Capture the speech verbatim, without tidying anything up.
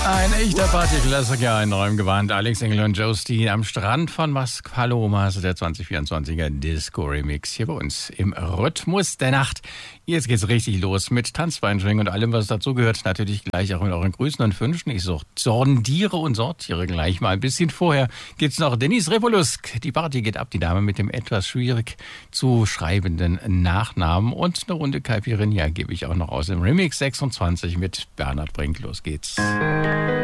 Ein echter Partyklassiker, ein Räumgewand. Alex Engel und Joe Steen am Strand von Mas Palomas, der zwanzig vierundzwanziger Disco-Remix hier bei uns im Rhythmus der Nacht. Jetzt geht's richtig los mit Tanzbeinschwingen und allem, was dazugehört. Natürlich gleich auch mit euren Grüßen und Wünschen. Ich sondiere und sortiere gleich mal. Ein bisschen vorher gibt's noch Denise Revolusk. Die Party geht ab, die Dame mit dem etwas schwierig zu schreibenden Nachnamen. Und eine Runde Caipirinha gebe ich auch noch aus dem Remix sechsundzwanzig mit Bernhard Brink. Los geht's.